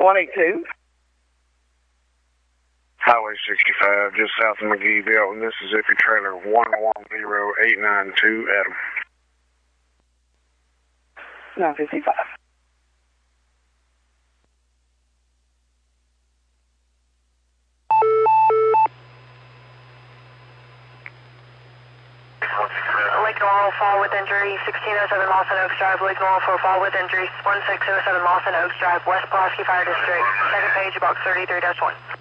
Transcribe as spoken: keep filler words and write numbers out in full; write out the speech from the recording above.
twenty-two. Highway sixty-five, just south of McGeeville, and Mississippi trailer one one zero eight nine two, Adam. nine fifty-five. Lake Laurel, fall with injury, sixteen oh seven Lawson Oaks Drive, Lake Laurel for fall with injury, one six oh seven Lawson Oaks Drive, West Pulaski Fire District, second page, box thirty-three dash one.